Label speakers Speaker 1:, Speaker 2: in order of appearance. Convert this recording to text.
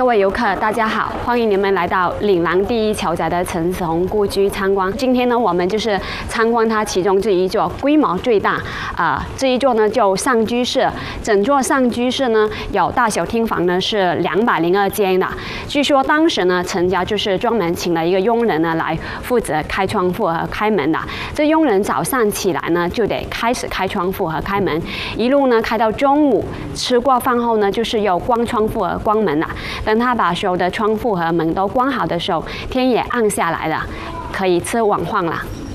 Speaker 1: 各位游客，大家好，欢迎你们来到岭南第一豪宅的陈子鸿故居参观。今天呢，我们就是参观它其中这一座规模最大这一座呢叫上居室。整座上居室呢有大小厅房呢是202间的。据说当时呢，陈家就是专门请了一个佣人呢来负责开窗户和开门的。这佣人早上起来呢就得开始开窗户和开门，一路呢开到中午，吃过饭后呢就是要关窗户和关门了。等他把所有的窗户和门都关好的时候，天也暗下来了，可以吃晚饭了。